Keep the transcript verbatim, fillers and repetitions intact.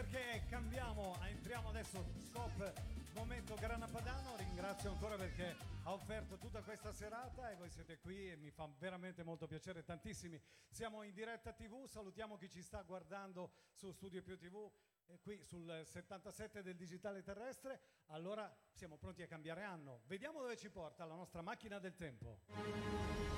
perché cambiamo, entriamo adesso, stop, momento Grana Padano. Ringrazio ancora perché ha offerto tutta questa serata e voi siete qui e mi fa veramente molto piacere, tantissimi. Siamo in diretta tivù, salutiamo chi ci sta guardando su Studio Più tivù. E qui sul settantasette del digitale terrestre. Allora siamo pronti a cambiare anno, vediamo dove ci porta la nostra macchina del tempo.